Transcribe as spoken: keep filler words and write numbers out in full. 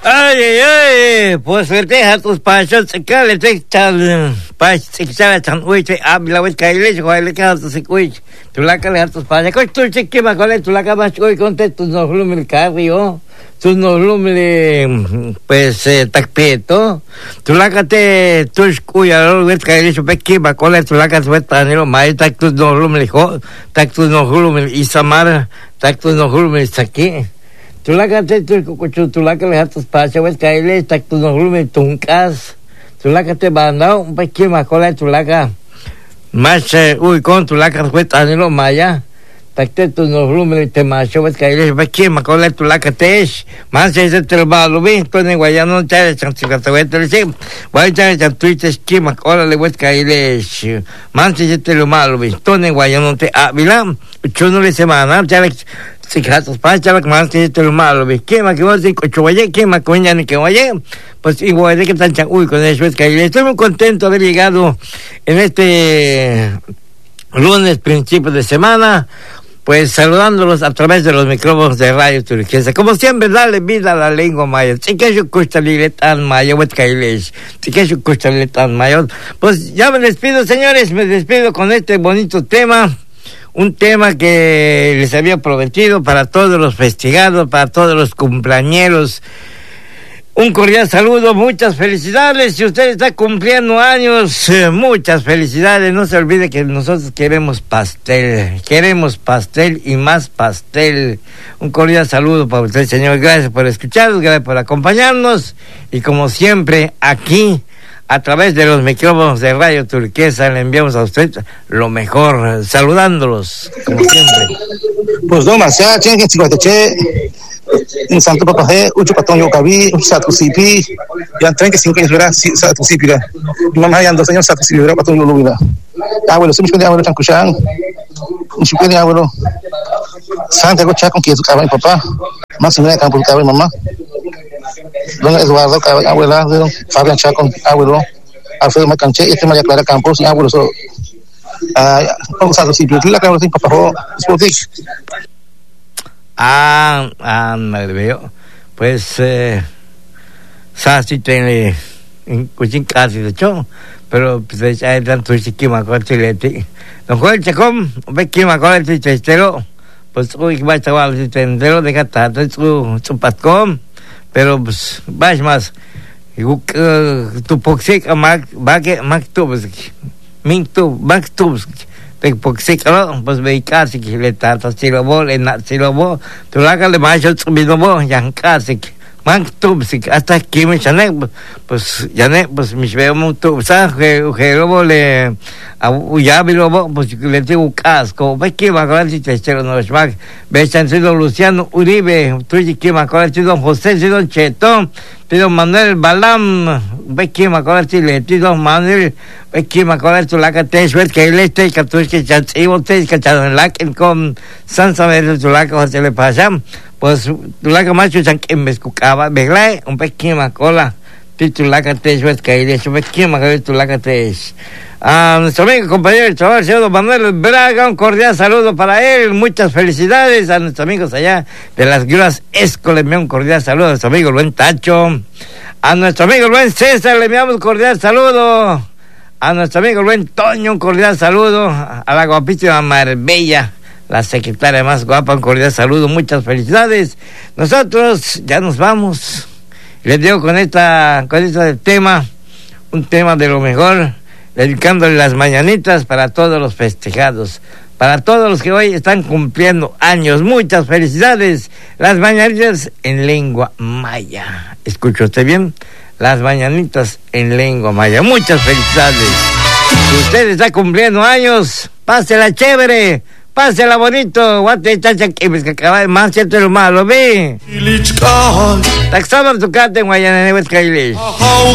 Ay, ay, ay, pues vete a tus pasos, que le te echar, pas, echar tan uy, te habla, uy, que le digo, le queda tu uy, tú la que le a tus pasos, que tú te quema con tú la que vas hoy con te tus no lumen el carrio, tus no lumen, pues, tacpeto, tú la que te, tú escuya, uy, que le digo, quema con tú la que te ves tan, no, mai, tac tus no lumen el hijo, tac tus no lumen y samar, tac tus no lumen está aquí. Tulaka te tu tulaka le hatus pasha wes kaile tak tu no lume tunkas tulaka te bandao un pequeño macola tulaka más uy con tulaka fue tanilo maya tak te tu no lume te macho wes kaile pequeño macola tulaka te más ese te lo vi to ne guayano chale chanchica te te sí voy a ya tuite esquí macola le wes kaile más ese te lo malo vi to ne guayano te avila chuno le semana chale si gatos pacha la más que te lo malo ves que más que vos cinco choye que más coña ni que oye pues igual de que tan uy con eso es que estoy muy contento de haber llegado en este lunes principio de semana pues saludándolos a través de los micrófonos de Radio Turquesa. Como siempre, dale vida a la lengua maya. Si que yo cuesta tan maya, pues que si que yo cuesta tan maya. Pues ya me despido, señores, me despido con este bonito tema. Un tema que les había prometido para todos los festejados, para todos los cumpleañeros. Un cordial saludo, muchas felicidades. Si usted está cumpliendo años, eh, muchas felicidades. No se olvide que nosotros queremos pastel, queremos pastel y más pastel. Un cordial saludo para usted, señor. Gracias por escucharnos, gracias por acompañarnos. Y como siempre, aquí, a través de los micrófonos de Radio Turquesa, le enviamos a usted lo mejor, saludándolos, como siempre. Pues no más, ya, tiene que chico che, en Santo Papajé, ucho patón yo cabí, satu sipi, ya treinta y cinco años verá, satu sipi, mamá ya dos años satu sipi verá patón yo lo vida. Abuelo, se me pide abuelo chancuchán, me pide abuelo, Santiago Chacón, que es tu caballo papá, más me campo caballo mamá. Don Eduardo, abuela, don Fabián Chacón, abuelo, Alfredo Macanche, y este María Clara Campos, y abuelo, so, ah, vamos a decir, la cabra sin papá, es Ah, ah, me veo, pues, eh, Sasi tiene, en cuchín casi de hecho, pero, pues, hay tanto chiquima con chilete. Don Juan Chacón, ve que me con el chistero, pues, uy, va a estar el chistero de gata, su, su pascón. Pero pues vas más tu poxic mag bague maktubs mintu maktubs te poxic no pues ve casi que le tata si lo bo le na si lo bo tu la que le más el subido bo yan casi maktubs hasta aquí me chane pues ya ne pues me veo mucho sa que que lo le a ya vi lo bo pues le tengo casco ve que va a ganar si te echero no es mag ve sido Luciano Uribe tú y que me acuerdo si don José si don Cheto si don Manuel Balam ve que me acuerdo si le si don Manuel ve que me acuerdo tu la que te suel que le este que tú es que ya y vos te que ya en la que con San Samuel tu la que se le pasa pues tu la que más yo que me escuchaba veglai un pequeño cola titular que te suel que le su pequeño que tu la que te es a nuestro amigo compañero del chaval, señor Manuel Braga, un cordial saludo para él, muchas felicidades a nuestros amigos allá de las Gruas Esco, le enviamos un cordial saludo a nuestro amigo Luen Tacho, a nuestro amigo Luen César, le enviamos un cordial saludo, a nuestro amigo Luen Toño, un cordial saludo, a la guapísima Marbella, la secretaria más guapa, un cordial saludo, muchas felicidades. Nosotros ya nos vamos, les digo con esta, con este tema, un tema de lo mejor, dedicándole las mañanitas para todos los festejados, para todos los que hoy están cumpliendo años. Muchas felicidades. Las mañanitas en lengua maya. ¿Escuchó usted bien? Las mañanitas en lengua maya. Muchas felicidades. Si usted está cumpliendo años, pásela chévere, pásela bonito. Guate chacha que me acaba de más cierto lo malo, ve. Taxaban tu cate en Guayananebes Kailesh.